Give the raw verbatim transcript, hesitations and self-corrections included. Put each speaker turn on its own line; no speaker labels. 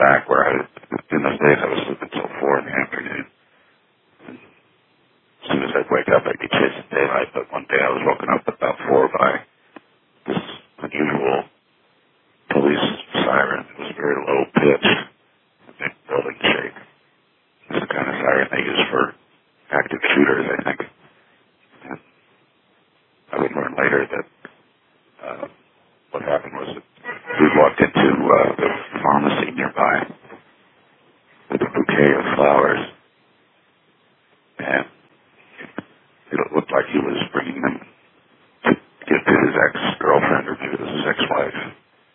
back where I, in those days, I was sleeping until four in the afternoon. As soon as I'd wake up, I'd be chasing daylight, but one day I was woken up about four by this unusual police siren. It was very low pitch, a big building shake. It's the kind of siren they use for active shooters, I think. And I would learn later that uh, what happened was that we walked into uh, the pharmacy nearby with a bouquet of flowers.